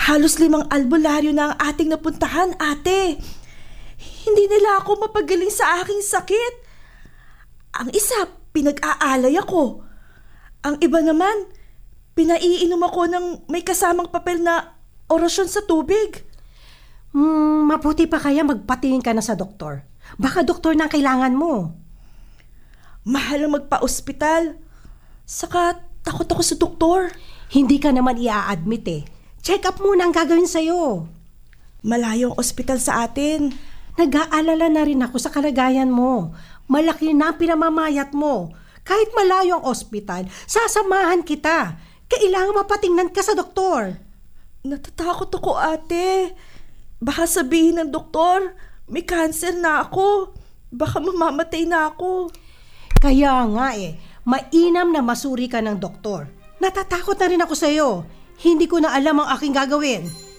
Halos 5 albularyo na ang ating napuntahan, ate. Hindi nila ako mapagaling sa aking sakit. Ang isa, pinag-aalay ako. Ang iba naman, pinaiinom ako ng may kasamang papel na orasyon sa tubig. Mabuti pa kaya magpatingin ka na sa doktor. Baka doktor na ang kailangan mo. Mahal ang magpa-ospital. Saka takot ako sa doktor. Hindi ka naman i-a-admit eh. Check up muna ang gagawin sa'yo. Malayo ang ospital sa atin. Nag-aalala na rin ako sa kalagayan mo. Malaki na ang pinamamayat mo. Kahit malayo ang ospital, sasamahan kita. Kailangan mapatingnan ka sa doktor. Natatakot ako, ate. Baka sabihin ng doktor, may cancer na ako. Baka mamamatay na ako. Kaya nga mainam na masuri ka ng doktor. Natatakot na rin ako sa'yo. Hindi ko na alam ang aking gagawin.